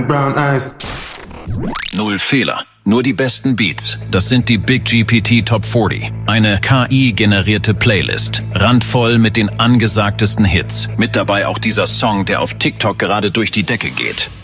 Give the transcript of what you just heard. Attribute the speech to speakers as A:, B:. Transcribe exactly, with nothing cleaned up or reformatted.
A: Brown eyes.
B: Null Fehler, nur die besten Beats. Das sind die Big G P T Top vierzig. Eine K I-generierte Playlist. Randvoll mit den angesagtesten Hits. Mit dabei auch dieser Song, der auf TikTok gerade durch die Decke geht.